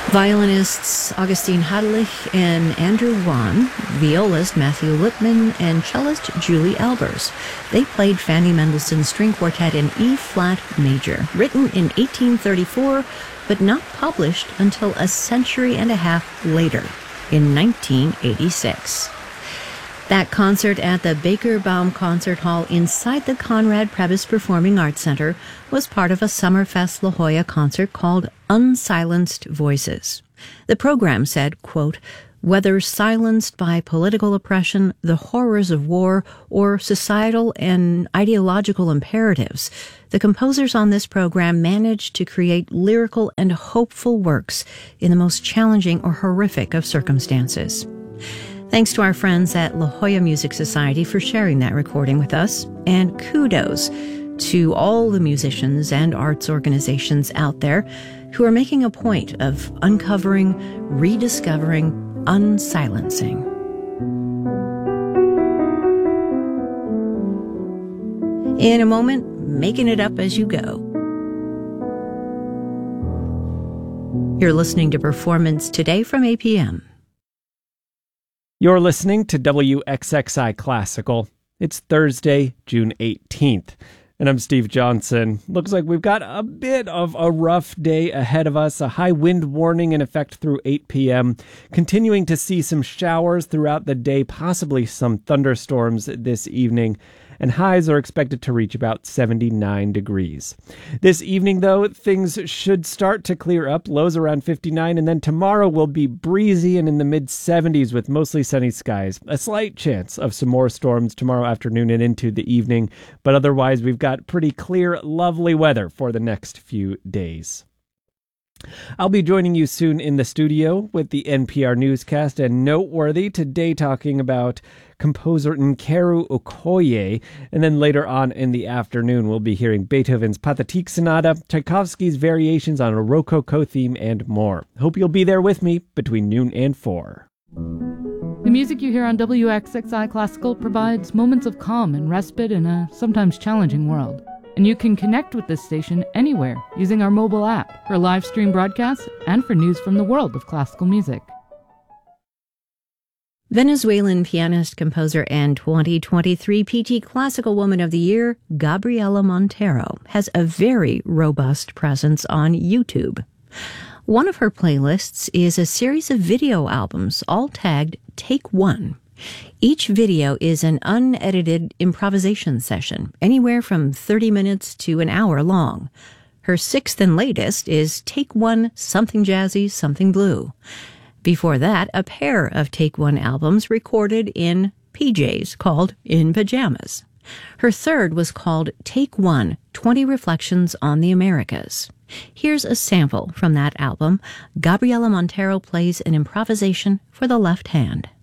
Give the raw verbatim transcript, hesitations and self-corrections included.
Violinists Augustine Hadelich and Andrew Wan, violist Matthew Lipman, and cellist Julie Albers. They played Fanny Mendelssohn's String Quartet in E-flat major, written in eighteen thirty-four, but not published until a century and a half later, in nineteen eighty-six. That concert at the Baker Baum Concert Hall inside the Conrad Prebys Performing Arts Center was part of a Summerfest La Jolla concert called Unsilenced Voices. The program said, quote, whether silenced by political oppression, the horrors of war, or societal and ideological imperatives, the composers on this program managed to create lyrical and hopeful works in the most challenging or horrific of circumstances. Thanks to our friends at La Jolla Music Society for sharing that recording with us, and kudos to all the musicians and arts organizations out there who are making a point of uncovering, rediscovering, unsilencing. In a moment, making it up as you go. You're listening to Performance Today from A P M. You're listening to W X X I Classical. It's Thursday, June eighteenth, and I'm Steve Johnson. Looks like we've got a bit of a rough day ahead of us, a high wind warning in effect through eight p.m., continuing to see some showers throughout the day, possibly some thunderstorms this evening, and highs are expected to reach about seventy-nine degrees. This evening, though, things should start to clear up, lows around fifty-nine, and then tomorrow will be breezy and in the mid-seventies with mostly sunny skies. A slight chance of some more storms tomorrow afternoon and into the evening, but otherwise we've got pretty clear, lovely weather for the next few days. I'll be joining you soon in the studio with the N P R newscast, and noteworthy today talking about composer Nkeru Okoye, and then later on in the afternoon we'll be hearing Beethoven's Pathetique Sonata, Tchaikovsky's Variations on a Rococo theme, and more. Hope you'll be there with me between noon and four. The music you hear on W X X I Classical provides moments of calm and respite in a sometimes challenging world. And you can connect with this station anywhere using our mobile app for live stream broadcasts and for news from the world of classical music. Venezuelan pianist, composer, and twenty twenty-three P T Classical Woman of the Year, Gabriela Montero, has a very robust presence on YouTube. One of her playlists is a series of video albums, all tagged Take One. Each video is an unedited improvisation session, anywhere from thirty minutes to an hour long. Her sixth and latest is Take One, Something Jazzy, Something Blue. Before that, a pair of Take One albums recorded in P Js called In Pajamas. Her third was called Take One, twenty Reflections on the Americas. Here's a sample from that album. Gabriela Montero plays an improvisation for the left hand.